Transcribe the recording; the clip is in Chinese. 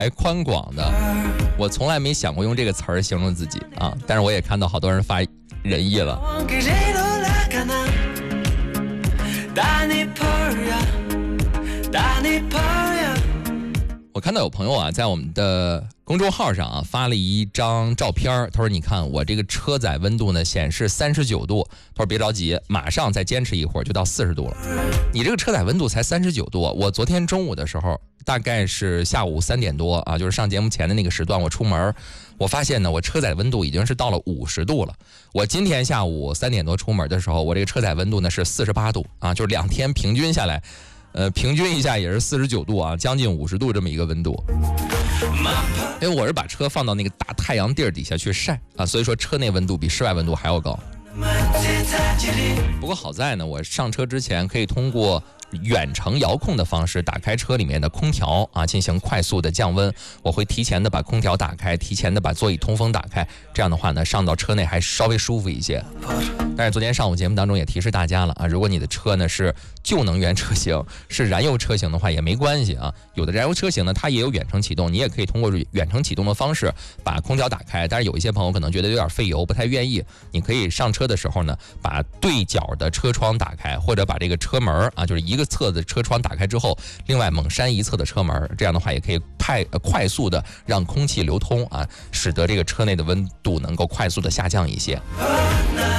还宽广的，我从来没想过用这个词儿形容自己啊。但是我也看到好多人发仁义了。我看到有朋友啊，在我们的公众号上啊发了一张照片，他说：“你看我这个车载温度呢显示39度，他说别着急，马上再坚持一会儿就到40度了。你这个车载温度才39度，我昨天中午的时候，大概是下午3点多啊，就是上节目前的那个时段，我出门，我发现呢，我车载温度已经是到了50度了。我今天下午3点多出门的时候，我这个车载温度呢是48度啊，就是2天平均下来。”平均一下也是49度啊，将近50度这么一个温度。因为我是把车放到那个大太阳地儿底下去晒啊，所以说车内温度比室外温度还要高。不过好在呢，我上车之前可以通过远程遥控的方式打开车里面的空调啊，进行快速的降温。我会提前的把空调打开，提前的把座椅通风打开，这样的话呢，上到车内还稍微舒服一些。但是昨天上午节目当中也提示大家了啊，如果你的车呢是旧能源车型，是燃油车型的话也没关系啊。有的燃油车型呢，它也有远程启动，你也可以通过远程启动的方式把空调打开。但是有一些朋友可能觉得有点费油，不太愿意，你可以上车的时候呢，把对角的车窗打开，或者把这个车门啊，就是一个侧的车窗打开之后，另外猛扇一侧的车门，这样的话也可以快速的让空气流通啊，使得这个车内的温度能够快速的下降一些。